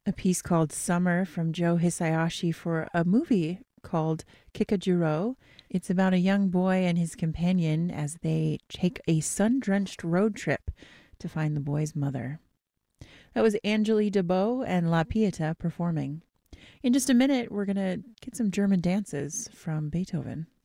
a piece called Summer from Joe Hisayashi for a movie called Kikajuro. It's about a young boy and his companion as they take a sun-drenched road trip to find the boy's mother. That was Angeli DeBeau and La Pieta performing. In just a minute, we're going to get some German dances from Beethoven.